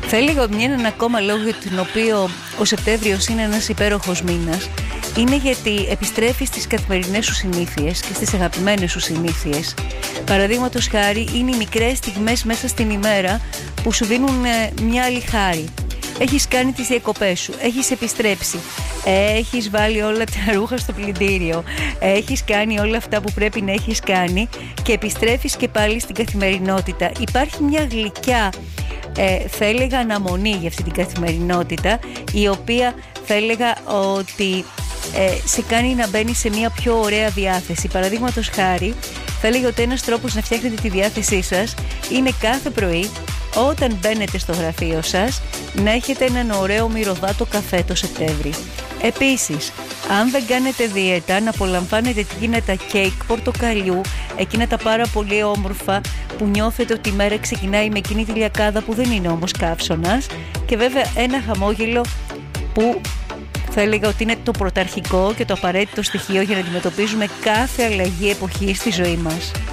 Θα έλεγα ότι έναν ακόμα λόγο για τον οποίο ο Σεπτέμβριος είναι ένας υπέροχος μήνας είναι γιατί επιστρέφει στις καθημερινές σου συνήθειες και στις αγαπημένες σου συνήθειες. Παραδείγματος χάρη, είναι οι μικρές στιγμές μέσα στην ημέρα που σου δίνουν μια άλλη χάρη. Έχεις κάνει τις διακοπές σου, έχεις επιστρέψει, έχεις βάλει όλα τα ρούχα στο πλυντήριο, έχεις κάνει όλα αυτά που πρέπει να έχεις κάνει και επιστρέφεις και πάλι στην καθημερινότητα. Υπάρχει μια γλυκιά, θα έλεγα, αναμονή για αυτή την καθημερινότητα, η οποία θα έλεγα ότι σε κάνει να μπαίνει σε μια πιο ωραία διάθεση. Παραδείγματος χάρη, θα έλεγα ότι ένας τρόπος να φτιάχνετε τη διάθεσή σας είναι κάθε πρωί, όταν μπαίνετε στο γραφείο σας, να έχετε έναν ωραίο μυρωδάτο καφέ το Σεπτέμβρη. Επίσης, αν δεν κάνετε δίαιτα, να απολαμβάνετε εκείνα τα κέικ πορτοκαλιού, εκείνα τα πάρα πολύ όμορφα που νιώθετε ότι η μέρα ξεκινάει με εκείνη τη λιακάδα που δεν είναι όμως καύσωνας, και βέβαια ένα χαμόγελο που θα έλεγα ότι είναι το πρωταρχικό και το απαραίτητο στοιχείο για να αντιμετωπίζουμε κάθε αλλαγή εποχή στη ζωή μας.